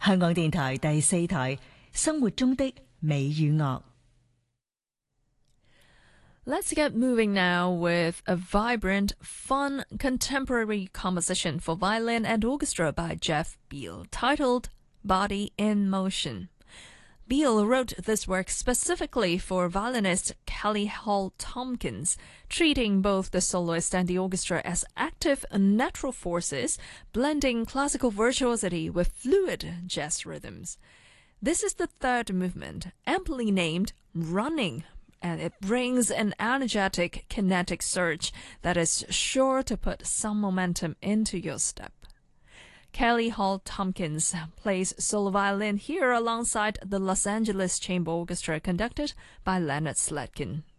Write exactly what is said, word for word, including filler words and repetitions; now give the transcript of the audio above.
香港電台第四台生活中的美與樂。 Let's get moving now with a vibrant, fun, contemporary composition for violin and orchestra by Jeff Beal, titled Body in Motion. Beal wrote this work specifically for violinist Kelly Hall Tompkins, treating both the soloist and the orchestra as active, natural forces, blending classical virtuosity with fluid jazz rhythms. This is the third movement, amply named Running, and it brings an energetic, kinetic surge that is sure to put some momentum into your step. Kelly Hall Tompkins plays solo violin here alongside the Los Angeles Chamber Orchestra, conducted by Leonard Slatkin.